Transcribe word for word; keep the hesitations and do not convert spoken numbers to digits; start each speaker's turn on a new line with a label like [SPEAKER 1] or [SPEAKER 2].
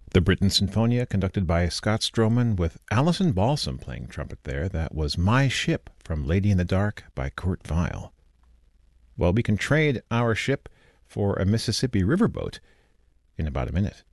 [SPEAKER 1] The Britten Sinfonia, conducted by Scott Stroman, with Alison Balsam playing trumpet there. That was My Ship from Lady in the Dark by Kurt Weill. Well, we can trade our ship for a Mississippi riverboat in about a minute.